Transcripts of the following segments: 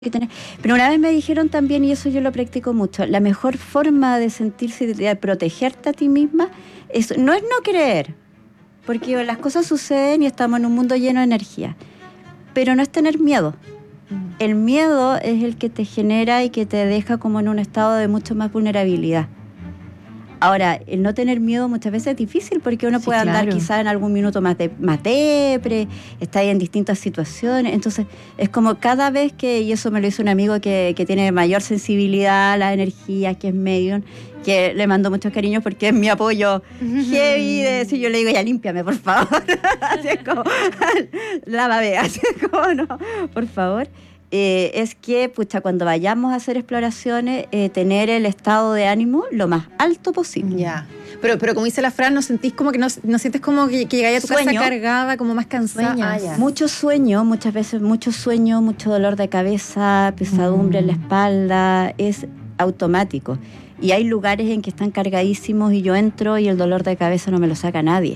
que tener. Pero una vez me dijeron también, y eso yo lo practico mucho, la mejor forma de sentirse, de protegerte a ti misma, no es no creer, porque las cosas suceden y estamos en un mundo lleno de energía, pero no es tener miedo. El miedo es el que te genera y que te deja como en un estado de mucho más vulnerabilidad. Ahora, el no tener miedo muchas veces es difícil porque uno puede andar quizás en algún minuto más depre, está ahí en distintas situaciones. Entonces, es como cada vez que, y eso me lo hizo un amigo que tiene mayor sensibilidad a las energías, que es medium, que le mando muchos cariños porque es mi apoyo heavy de decir, yo le digo, ya límpiame, por favor. Así es como, lávame, así es como, no, por favor. Es que, cuando vayamos a hacer exploraciones, tener el estado de ánimo lo más alto posible. Ya. Pero como dice la Fran, ¿no sentís como que no sientes como que llegáis a tu casa cargada, como más cansada? Mucho sueño, muchas veces mucho sueño, mucho dolor de cabeza, pesadumbre en la espalda, es automático. Y hay lugares en que están cargadísimos y yo entro y el dolor de cabeza no me lo saca nadie.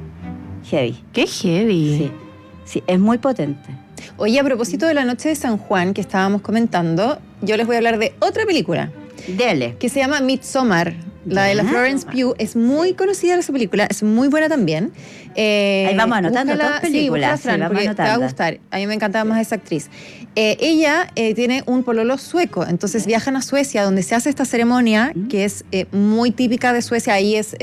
Heavy. ¡Qué heavy! Sí, es muy potente. Oye, a propósito de la noche de San Juan que estábamos comentando, yo les voy a hablar de otra película. Dele. Que se llama Midsommar. La de la Florence Pugh. Es muy conocida esa película, es muy buena también. Ahí vamos anotando todas películas. Sí, Fran, porque te va a gustar. A mí me encantaba más esa actriz. Ella tiene un pololo sueco, entonces viajan a Suecia, donde se hace esta ceremonia, que es muy típica de Suecia. Ahí es,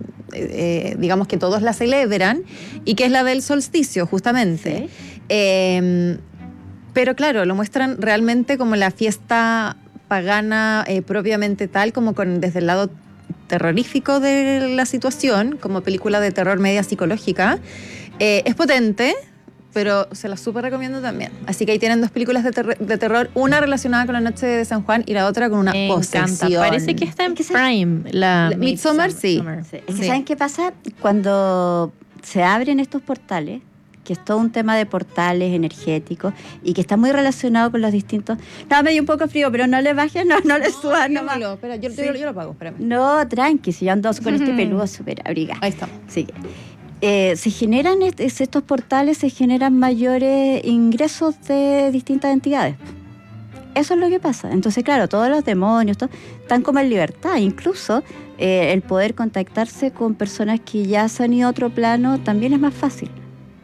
digamos que todos la celebran, y que es la del solsticio, justamente. Sí. Pero claro, lo muestran realmente como la fiesta pagana propiamente tal, como desde el lado terrorífico de la situación, como película de terror media psicológica. Es potente, pero se la súper recomiendo también. Así que ahí tienen dos películas de terror, una relacionada con la noche de San Juan y la otra con una posesión. Parece que está en Prime. La Midsommar, sí. Es que ¿saben qué pasa? Cuando se abren estos portales, que es todo un tema de portales energéticos y que está muy relacionado con los distintos... No, me dio un poco frío, pero no le bajes, no le subas nomás. Espera, yo lo apago, espérame. No, tranqui, si yo ando con este peludo súper abrigado. Ahí está. Sí. Se generan estos portales, se generan mayores ingresos de distintas entidades. Eso es lo que pasa. Entonces, claro, todos los demonios están como en libertad. Incluso el poder contactarse con personas que ya se han ido a otro plano también es más fácil.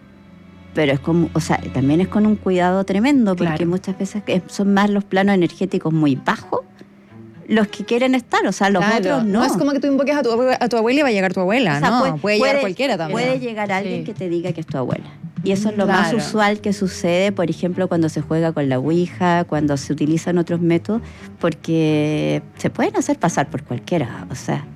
Pero es como, también es con un cuidado tremendo, porque muchas veces son más los planos energéticos muy bajos los que quieren estar, los otros no. No es como que tú invoques a tu abuela y va a llegar tu abuela, puede llegar cualquiera también. Puede llegar alguien que te diga que es tu abuela. Y eso es lo más usual que sucede, por ejemplo, cuando se juega con la ouija, cuando se utilizan otros métodos, porque se pueden hacer pasar por cualquiera,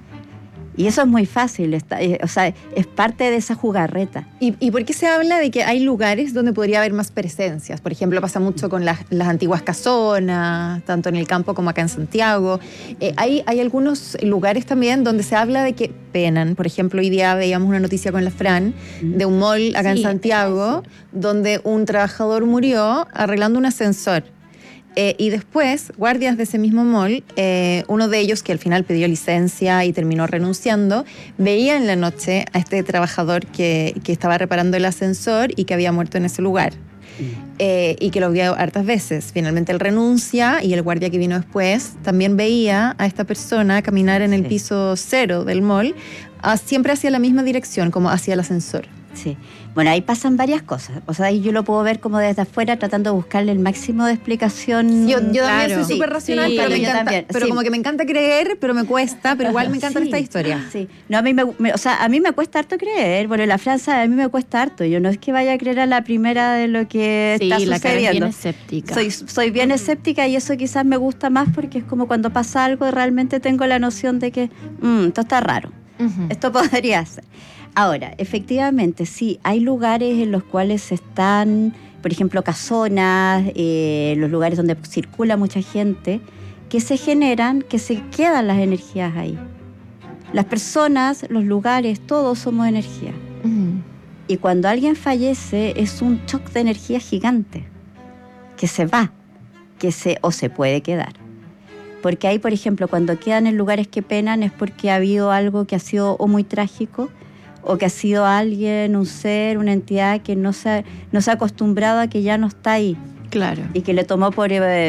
y eso es muy fácil, es parte de esa jugarreta. ¿Y por qué se habla de que hay lugares donde podría haber más presencias? Por ejemplo, pasa mucho con las antiguas casonas, tanto en el campo como acá en Santiago. Hay algunos lugares también donde se habla de que penan. Por ejemplo, hoy día veíamos una noticia con la Fran de un mall acá en Santiago, donde un trabajador murió arreglando un ascensor. Y después, guardias de ese mismo mall, uno de ellos que al final pidió licencia y terminó renunciando, veía en la noche a este trabajador que estaba reparando el ascensor y que había muerto en ese lugar. Y que lo vio hartas veces. Finalmente él renuncia y el guardia que vino después también veía a esta persona caminar en el piso 0 del mall, siempre hacia la misma dirección, como hacia el ascensor. Sí. Bueno, ahí pasan varias cosas. Ahí yo lo puedo ver como desde afuera, tratando de buscarle el máximo de explicación. Yo también soy súper racional, pero me encanta. También, pero como que me encanta creer, pero me cuesta, pero igual me encanta esta historia. Sí. No, a mí me cuesta harto creer. Bueno, la Francia a mí me cuesta harto. Yo no es que vaya a creer a la primera de lo que está sucediendo. Sí, la cara es bien escéptica. Soy bien escéptica y eso quizás me gusta más porque es como cuando pasa algo y realmente tengo la noción de que esto está raro. Esto podría ser. Ahora, efectivamente, sí, hay lugares en los cuales están, por ejemplo, casonas, los lugares donde circula mucha gente, que se generan, que se quedan las energías ahí. Las personas, los lugares, todos somos energía. Y cuando alguien fallece es un shock de energía gigante, que se va, o se puede quedar. Porque ahí, por ejemplo, cuando quedan en lugares que penan es porque ha habido algo que ha sido o muy trágico, o que ha sido alguien, un ser, una entidad que no se ha acostumbrado a que ya no está ahí. Claro. y que le tomó por